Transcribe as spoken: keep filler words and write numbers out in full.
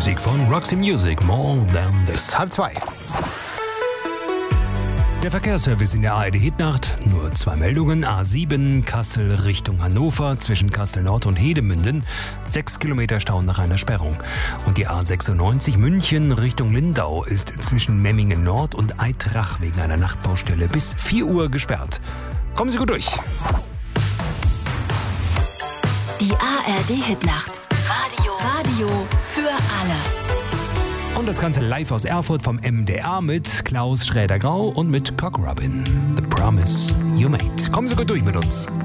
Musik von Roxy Music, More Than This. Halb zwei. Der Verkehrsservice in der A R D-Hitnacht. Nur zwei Meldungen. A sieben Kassel Richtung Hannover zwischen Kassel Nord und Hedemünden. Sechs Kilometer Stau nach einer Sperrung. Und die A sechsundneunzig München Richtung Lindau ist zwischen Memmingen Nord und Eitrach wegen einer Nachtbaustelle bis vier Uhr gesperrt. Kommen Sie gut durch. Die A R D-Hitnacht. Radio. Radio für alle. Und das Ganze live aus Erfurt vom M D R mit Klaus Schräder-Grau und mit Cock Robin. The Promise You Made. Kommen Sie gut durch mit uns.